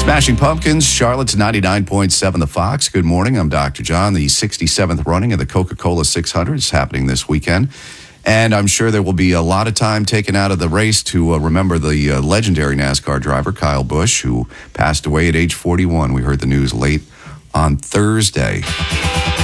Smashing Pumpkins, Charlotte's 99.7 The Fox. Good morning, I'm Dr. John. The 67th running of the Coca-Cola 600 is happening this weekend. And I'm sure there will be a lot of time taken out of the race to remember the legendary NASCAR driver, Kyle Busch, who passed away at age 41. We heard the news late on Thursday.